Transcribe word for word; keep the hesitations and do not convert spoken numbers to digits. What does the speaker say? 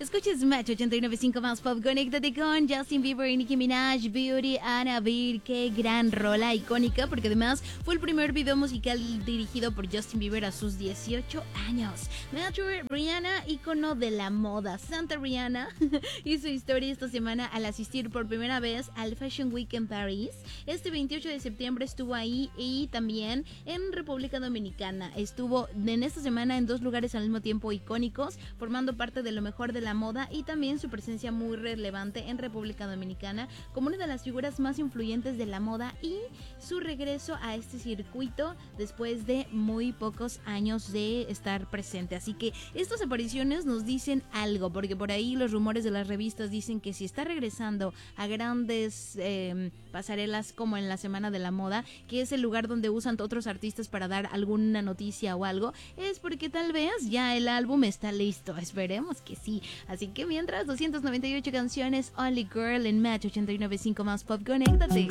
Escuches Match ochenta y nueve punto cinco más Pop. Conéctate con Justin Bieber y Nicki Minaj, Beauty and a Beat. Qué gran rola icónica, porque además fue el primer video musical dirigido por Justin Bieber a sus dieciocho años. Match, Rihanna, ícono de la moda. Santa Rihanna hizo historia esta semana al asistir por primera vez al Fashion Week en París. Este veintiocho de septiembre estuvo ahí y también en República Dominicana. Estuvo en esta semana en dos lugares al mismo tiempo icónicos, formando parte de lo mejor de la moda, y también su presencia muy relevante en República Dominicana como una de las figuras más influyentes de la moda, y su regreso a este circuito después de muy pocos años de estar presente. Así que estas apariciones nos dicen algo, porque por ahí los rumores de las revistas dicen que si está regresando a grandes eh, pasarelas como en la Semana de la Moda, que es el lugar donde usan otros artistas para dar alguna noticia o algo, es porque tal vez ya el álbum está listo. Esperemos que sí. Así que mientras, doscientas noventa y ocho canciones, Only Girl en Match ochenta y nueve punto cinco más Pop. Conéctate.